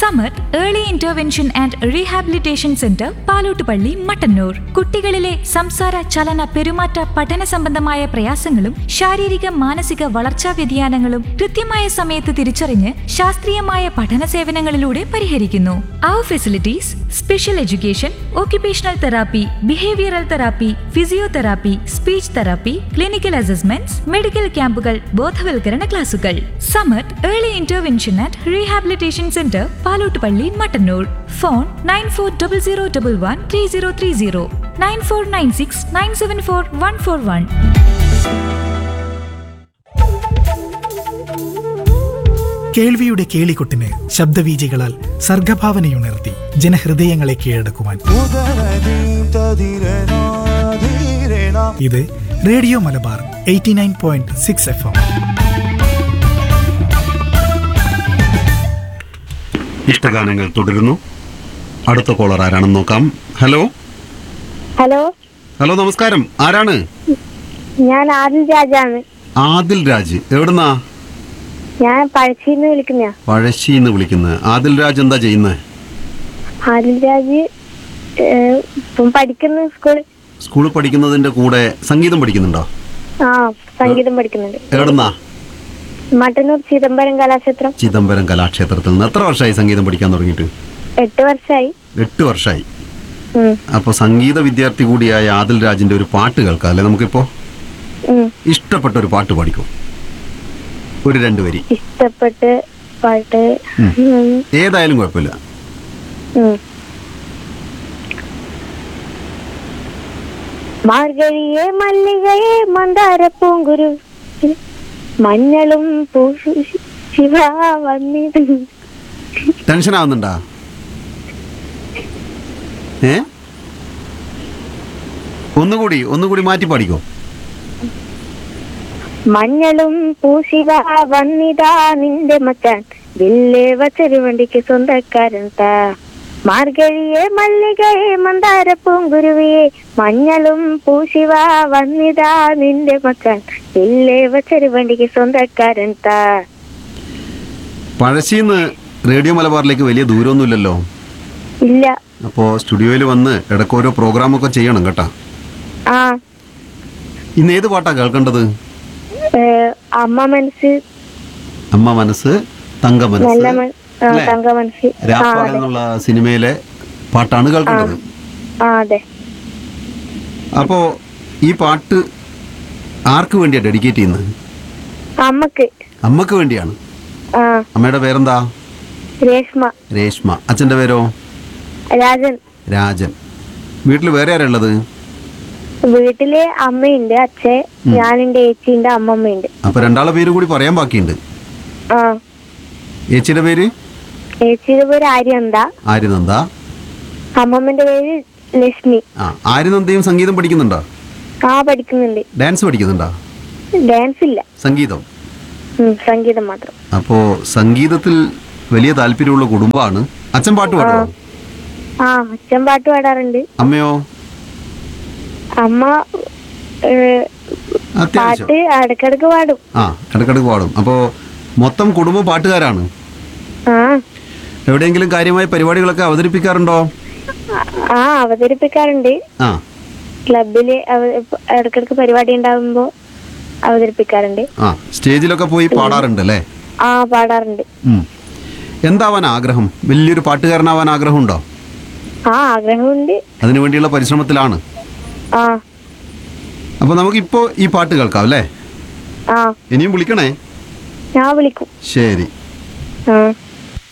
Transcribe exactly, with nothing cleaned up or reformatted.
Samath early intervention and rehabilitation centre Palottupalli Mattannur. കുട്ടികളിലെ സംസാര ചലന പെരുമാറ്റ പഠന സംബന്ധമായ പ്രയാസങ്ങളും ശാരീരിക മാനസിക വളർച്ചാ വ്യതിയാനങ്ങളും കൃത്യമായ സമയത്ത് തിരിച്ചറിഞ്ഞ് ശാസ്ത്രീയമായ പഠന സേവനങ്ങളിലൂടെ പരിഹരിക്കുന്നു. അവർ facilities special education, occupational therapy, behavioral therapy, physiotherapy, speech therapy, clinical assessments, medical ക്യാമ്പുകൾ, ബോധവൽക്കരണ ക്ലാസുകൾ. Samath early intervention and rehabilitation centre Palottupalli Mattannur. Phone nine four double zero double one three zero three zero nine four nine six nine seven four one four one. കേൾവിയുടെ കേളികൊട്ടിന് ശബ്ദവീചികളാൽ സർഗഭാവനയുണർത്തി ജനഹൃദയങ്ങളെ കീഴടക്കുവാൻ ഇത് radio Malabar eighty nine point six F M. ഇഷ്ടഗാനങ്ങൾ തുടരുന്നു. അടുത്ത collar ആരാണെന്ന് നോക്കാം. Hello hello hello നമസ്കാരം. ആരാണ്? ഞാൻ ആദിൽ രാജാണ്. ആദിൽ രാജ്. എവിടുന്നാ? ഞാൻ പഴശ്ശിന്ന് വിളിക്കുന്ന. പഴശ്ശിന്ന് വിളിക്കുന്നത്. ആദിൽ രാജ് എന്താ ചെയ്യുന്നത്? ആദിൽ രാജ് പഠിക്കുന്ന സ്കൂളിൽ. സ്കൂളിൽ പഠിക്കുന്നതിന്റെ കൂടെ സംഗീതം പഠിക്കുന്നുണ്ടോ? ആ, സംഗീതം പഠിക്കുന്നുണ്ട്. എവിടുന്നാ? മട്ടന്നൂർ ചിദംബരം കലാക്ഷേത്രം. ചിദംബരം കലാക്ഷേത്രത്തിൽ നിന്ന്. എത്ര വർഷമായി സംഗീതം പഠിക്കാൻ തുടങ്ങിയിട്ട്? എട്ട് വർഷമായി. എട്ട് വർഷമായി. അപ്പൊ സംഗീത വിദ്യാർത്ഥി കൂടിയായ ആദിൽ രാജിന്റെ ഒരു പാട്ട് കേൾക്കാം അല്ലെ നമുക്കിപ്പോ? ഇഷ്ടപ്പെട്ട ഒരു പാട്ട് പാടിക്കോ, ഒരു രണ്ടു വരി. ഇഷ്ടപ്പെട്ട പാട്ട് ഏതായാലും കുഴപ്പമില്ല. മാർഗഴിയെ മല്ലികയെ മന്ദാര പൂങ്കുരു മഞ്ഞളും പൂശു ശിവ വന്നിത്. ടെൻഷൻ ആവുന്നുണ്ടാ? ഏ ഒന്നുകൂടി ഒന്നുകൂടി മാറ്റി പാടിക്കോ. മഞ്ഞളും പൂശിവ വന്നിതാ നിന്റെ മച്ചാൻ വില്ലേ വച്ചൊരുവണ്ടിക്ക് സ്വന്തക്കാരൻ താ. മാർഗഴിയെ മല്ലികയെ മന്ദാര പൂങ്കുരുവിയെ മഞ്ഞളും പൂശിവ വന്നിതാ നിന്റെ മച്ചാൻ വില്ലേ വച്ചൊരുവണ്ടിക്ക് സ്വന്തക്കാരൻ താ. പഴശ്ശിന്ന് റേഡിയോ മലബാറിലേക്ക് വലിയ ദൂരമൊന്നുമില്ലല്ലോ. ഇല്ല. അപ്പോ സ്റ്റുഡിയോയിൽ വന്ന് ഇടയ്ക്ക് ഓരോ പ്രോഗ്രാമൊക്കെ ചെയ്യണം കേട്ടാ. ആ, ഇന്ന് ഏത് പാട്ടാ കേൾക്കേണ്ടത്? അമ്മ മനസ്സ്, അമ്മ മനസ്സ്, തങ്ക മനസ്സ്, തങ്ക മനസ്സ്, രാപ്പകൽ എന്നുള്ള സിനിമയിലെ പാട്ടാണ് കേൾക്കേണ്ടത്. അതെ. അപ്പോ ഈ പാട്ട് ആർക്ക് വേണ്ടിയാ ഡെഡിക്കേറ്റ് ചെയ്യുന്നത്? അമ്മക്ക്. അമ്മക്ക് വേണ്ടിയാണ്. അമ്മയുടെ പേരെന്താ? രേഷ്മ. രേഷ്മ. അച്ഛന്റെ പേരോ? രാജൻ. രാജൻ. വീട്ടിൽ വേറെ ആരാ ഉള്ളത്? വീട്ടില് അമ്മയുണ്ട്, അച്ഛൻ, ഞാനുണ്ട്, ഏച്ചിയുണ്ട്, അമ്മമ്മയുണ്ട്. അപ്പൊ രണ്ടാളെ പേര് കൂടി പറയാൻ ബാക്കിയുണ്ട്. ആ. ഏച്ചിയുടെ പേര്? ഏച്ചിയുടെ പേര് ആര്യനന്ദ. ആര്യനന്ദ. അമ്മമ്മന്റെ പേര് ലക്ഷ്മി. ആ, ആര്യനന്ദയും സംഗീതം പഠിക്കുന്നുണ്ടോ? ആ, പഠിക്കുന്നുണ്ട്. ഡാൻസ് പഠിക്കുന്നുണ്ടോ? ഡാൻസ് ഇല്ല, സംഗീതം. സംഗീതം മാത്രം. അപ്പോ സംഗീതത്തിൽ വലിയ താല്പര്യമുള്ള കുടുംബമാണ്. അച്ഛൻ പാട്ട് പാടുമോ? ആ, അച്ഛൻ പാട്ട് പാടാറുണ്ട്. അമ്മയോ? അമ്മ പാട്ട് ഇടക്കിടക്ക് പാടും. ആ, ഇടക്കിടക്ക് പാടും. അപ്പോ മൊത്തം കുടുംബം പാട്ടുകാരാണ്. ആ. എവിടെയെങ്കിലും കാര്യമായ പരിപാടികളൊക്കെ അവതരിപ്പിക്കാറുണ്ടോ? ആ, അവതരിപ്പിക്കാറുണ്ട്. ആ, ക്ലബില് ഇടക്കിടക്ക് പരിപാടി ഉണ്ടാവുമ്പോ അവതരിപ്പിക്കാറുണ്ട്. ആ, സ്റ്റേജിലൊക്കെ പോയി പാടാറുണ്ട് അല്ലേ? ആ, പാടാറുണ്ട്. എന്താവാൻ ആഗ്രഹം? വലിയൊരു പാട്ടുകാരനാവാൻ ആഗ്രഹമുണ്ടോ? ആ, ആഗ്രഹമുണ്ട്. അതിനു വേണ്ടിയുള്ള പരിശ്രമത്തിലാണ്. ആ. അപ്പൊ നമുക്കിപ്പോ ഈ പാട്ട് കേൾക്കാം അല്ലേ? ആ. ഇനിയും വിളിക്കണേ. ഞാൻ വിളിക്കും. ശരി. ആ.